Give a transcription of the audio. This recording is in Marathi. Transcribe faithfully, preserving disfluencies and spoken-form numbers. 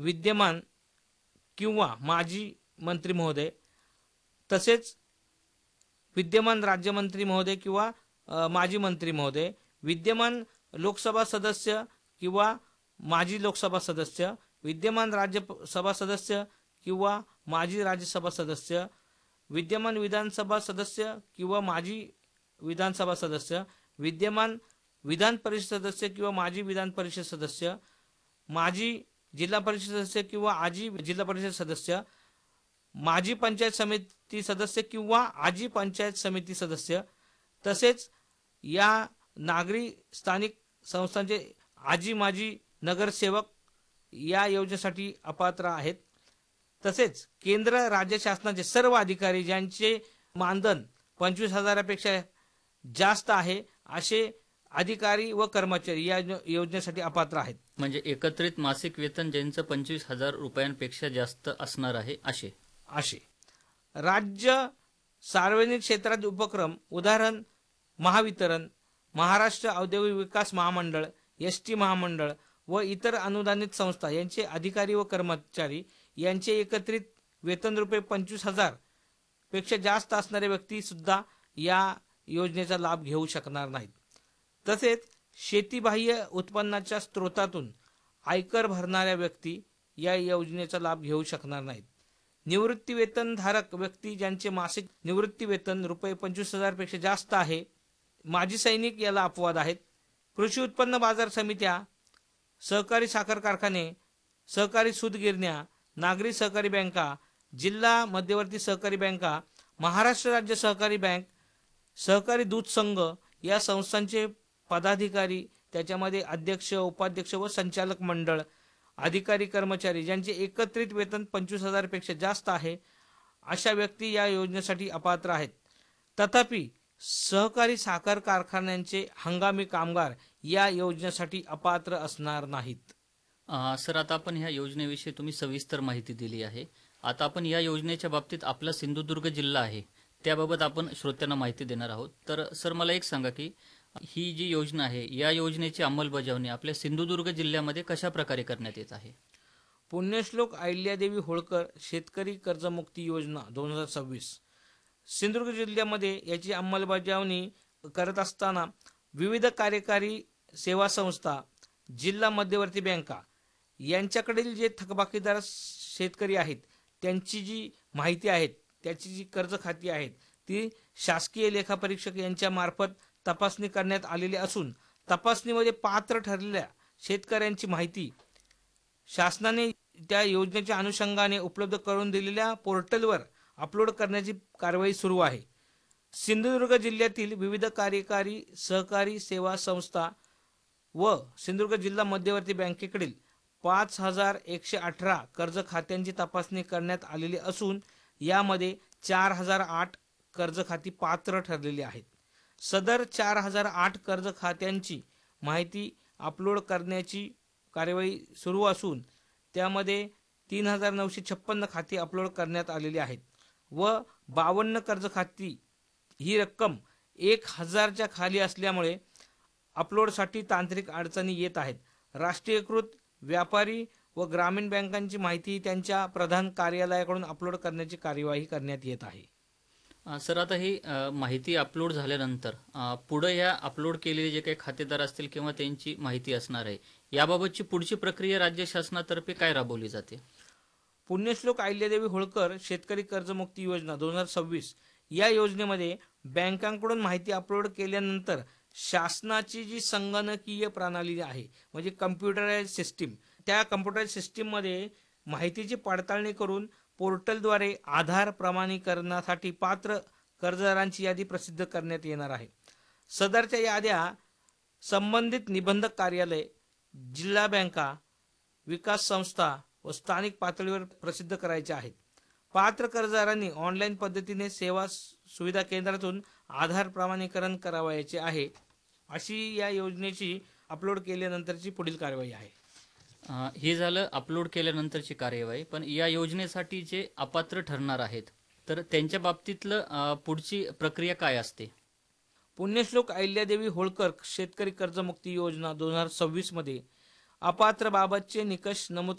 विद्यमान किंवा माजी मंत्री महोदय, तसेच विद्यमान राज्यमंत्री महोदय किंवा अ, माजी मंत्री महोदय, विद्यमान लोकसभा सदस्य किंवा माजी लोकसभा सदस्य, विद्यमान राज्यसभा सदस्य किंवा माजी राज्यसभा सदस्य, विद्यमान विधानसभा सदस्य किंवा माजी विधानसभा सदस्य, विद्यमान विधान परिषद सदस्य किंवा माजी विधान परिषद सदस्य, माजी जिल्हा परिषद सदस्य किंवा आजी जिल्हा परिषद सदस्य, माजी पंचायत समिती सदस्य किंवा आजी पंचायत समिती सदस्य, तसेच या नागरी स्थानिक संस्थांचे आजी माजी नगरसेवक या योजनेसाठी अपात्र आहेत. तसेच केंद्र राज्य शासनाचे सर्व अधिकारी ज्यांचे मानधन पंचवीस हजारापेक्षा जास्त आहे असे अधिकारी व कर्मचारी या योजनेसाठी अपात्र आहेत. म्हणजे एकत्रित मासिक वेतन ज्यांचं पंचवीस हजार रुपयांपेक्षा जास्त असणार आहे असे असे राज्य सार्वजनिक क्षेत्रात उपक्रम, उदाहरण महावितरण, महाराष्ट्र औद्योगिक विकास महामंडळ, एस टी महामंडळ व इतर अनुदानित संस्था यांचे अधिकारी व कर्मचारी यांचे एकत्रित वेतन रुपये पंचवीस हजार पेक्षा जास्त असणारे व्यक्ती सुद्धा या योजनेचा लाभ घेऊ शकणार नाहीत. तसेच शेतीबाह्य उत्पन्नाच्या स्रोतातून आयकर भरणाऱ्या व्यक्ती या योजनेचा लाभ घेऊ शकणार नाहीत. निवृत्ती वेतन धारक व्यक्ती ज्यांचे मासिक निवृत्ती वेतन रुपये पंचवीस हजार पेक्षा जास्त आहे, माजी सैनिक याला अपवाद आहेत. कृषी उत्पन्न बाजार समित्या, सहकारी साखर कारखाने, सहकारी सूत गिरण्या, नागरी सहकारी बँका, जिल्हा मध्यवर्ती सहकारी बँका, महाराष्ट्र राज्य सहकारी बँक, सहकारी दूध संघ या संस्थांचे पदाधिकारी, त्याच्यामध्ये अध्यक्ष, उपाध्यक्ष व संचालक मंडळ, अधिकारी कर्मचारी ज्यांचे एकत्रित वेतन पंचवीस हजार पेक्षा जास्त आहे अशा व्यक्ती या योजनेसाठी अपात्र आहेत. तथापि सहकारी साखर कारखान्यांचे हंगामी कामगार या योजनेसाठी अपात्र असणार नाहीत. अ, सर आता आपण ह्या योजनेविषयी तुम्ही सविस्तर माहिती दिली आहे. आता आपण या योजनेच्या बाबतीत आपला सिंधुदुर्ग जिल्हा आहे त्याबाबत आपण श्रोत्यांना माहिती देणार आहोत. तर सर मला एक सांगा की ही जी योजना आहे या योजनेची अंमलबजावणी आपल्या सिंधुदुर्ग जिल्ह्यामध्ये कशा प्रकारे करण्यात येत आहे? पुण्यश्लोक अहिल्यादेवी होळकर शेतकरी कर्जमुक्ती योजना दोन हजार सव्वीस सिंधुदुर्ग जिल्ह्यामध्ये याची अंमलबजावणी करत असताना विविध कार्यकारी सेवा संस्था, जिल्हा मध्यवर्ती बँका यांच्याकडील जे थकबाकीदार शेतकरी आहेत त्यांची जी माहिती आहे, त्याची जी कर्ज खाती आहेत ती शासकीय लेखापरीक्षक यांच्या मार्फत तपासणी करण्यात आलेली असून तपासणीमध्ये पात्र ठरलेल्या शेतकऱ्यांची माहिती शासनाने त्या योजनेच्या अनुषंगाने उपलब्ध करून दिलेल्या पोर्टलवर अपलोड करण्याची कारवाई सुरू आहे. सिंधुदुर्ग जिल्ह्यातील विविध कार्यकारी सहकारी सेवा संस्था व सिंधुदुर्ग जिल्हा मध्यवर्ती बँकेकडील पाच हजार एकशे अठरा कर्ज खात्यांची तपासणी करण्यात आलेली असून यामध्ये चार हजार आठ कर्ज खाती पात्र ठरलेली आहेत. सदर चार हजार आठ कर्ज खात्यांची माहिती अपलोड करण्याची कार्यवाही सुरू असून त्यामध्ये तीन हजार नऊशे छप्पन्न खाती अपलोड करण्यात आलेली आहेत व बावन्न कर्ज खाती ही रक्कम एक हजारच्या खाली असल्यामुळे अपलोडसाठी तांत्रिक अडचणी येत आहेत. राष्ट्रीयकृत व्यापारी व ग्रामीण बँकांची माहिती त्यांच्या प्रधान कार्यालयाकडून अपलोड करण्याची कार्यवाही करण्यात येत आहे. सर आता ही माहिती अपलोड झाल्यानंतर पुढे ह्या अपलोड केलेले जे काही खातेदार असतील किंवा त्यांची माहिती असणार आहे याबाबतची पुढची प्रक्रिया राज्य शासनातर्फे काय राबवली जाते? पुण्यश्लोक अहिल्यादेवी होळकर शेतकरी कर्जमुक्ती योजना दोन हजार सव्वीस या योजनेमध्ये बँकांकडून माहिती अपलोड केल्यानंतर शासनाची जी संगणकीय प्रणाली आहे म्हणजे कम्प्युटराइज सिस्टीम, त्या कम्प्युटराइज सिस्टीममध्ये माहितीची पडताळणी करून पोर्टलद्वारे आधार प्रमाणीकरणासाठी पात्र कर्जदारांची यादी प्रसिद्ध करण्यात येणार आहे. सदरच्या याद्या संबंधित निबंधक कार्यालय, जिल्हा बँका, विकास संस्था व स्थानिक पातळीवर प्रसिद्ध करायच्या आहेत. पात्र कर्जदारांनी ऑनलाईन पद्धतीने सेवा सुविधा केंद्रातून आधार प्रमाणीकरण करावयाचे आहे. अशी या योजनेची अपलोड केल्यानंतरची पुढील कार्यवाही आहे. हे झालं अपलोड केल्यानंतरची कार्यवाही. पण या योजनेसाठी जे अपात्र ठरणार आहेत तर त्यांच्या बाबतीतलं पुढची प्रक्रिया काय असते? पुण्यश्लोक अहिल्यादेवी होळकर शेतकरी कर्जमुक्ती योजना दोन हजार सव्वीस मध्ये अपात्र बाबतचे निकष नमूद